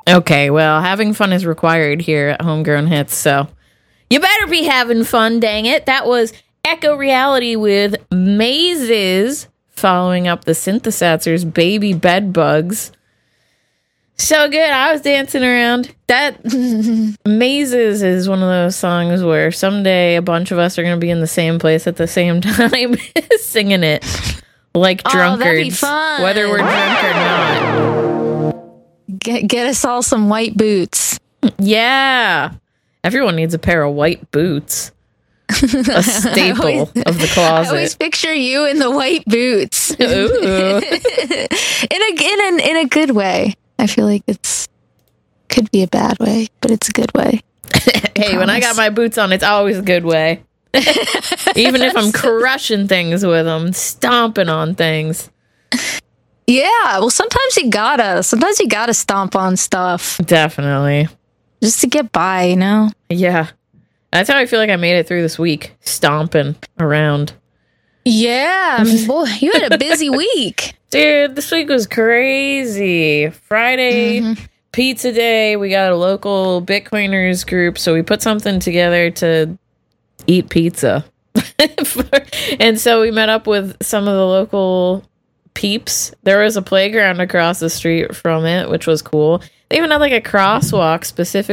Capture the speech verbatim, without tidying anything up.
Okay, well, having fun is required here at Homegrown Hits, so you better be having fun, dang it. That was Echo Reality with Mazes, following up the Synthesizers' Baby Bed Bugs. So good. I was dancing around. That Mazes is one of those songs where someday a bunch of us are going to be in the same place at the same time singing it like drunkards. Oh, that'd be fun. Whether we're drunk or not. Get, get us all some white boots. Yeah. Everyone needs a pair of white boots. A staple always, of the closet. I always picture you in the white boots. Ooh. in a in a in a good way. I feel like it's could be a bad way, but it's a good way. Hey, when I got my boots on, it's always a good way. Even if I'm crushing things with them, stomping on things. Yeah, well, sometimes you gotta. Sometimes you gotta stomp on stuff. Definitely. Just to get by, you know? Yeah. That's how I feel like I made it through this week. Stomping around. Yeah. I mean, boy, you had a busy week. Dude, this week was crazy. Friday, mm-hmm. Pizza Day. We got a local Bitcoiners group, so we put something together to eat pizza. And so we met up with some of the local peeps. There was a playground across the street from it, which was cool. They even had like a crosswalk specific